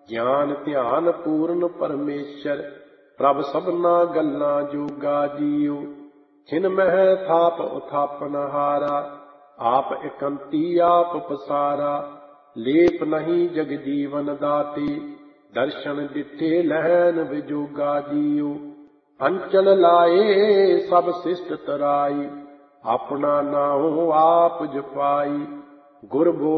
ਗਿਆਨ ਧਿਆਨ ਪੂਰਨ ਪਰਮੇਸ਼ਰ, ਪ੍ਰਭ ਸਭਨਾ ਗੱਲਾਂ ਜੋਗਾ ਜੀਉ। ਛਿਨ ਮਹਿ ਥਾਪ ਉਥਾਪਨ ਹਾਰਾ, ਆਪ ਇਕੰਤੀ ਆਪ ਪਸਾਰਾ। ਲੇਪ ਨਹੀਂ ਜਗ ਜੀਵਨ ਦਾਤੇ, ਦਰਸ਼ਨ ਦਿੱਤੇ ਲਹਿਨ ਵਿਜੋਗਾ ਜੀਉ। ਅੰਚਲ ਲਾਏ ਸਭ ਸਿਸ਼ਟ ਤਰਾਈ, ਆਪਣਾ ਨਾਉ ਆਪ ਜਪਾਈ। ਗੁਰ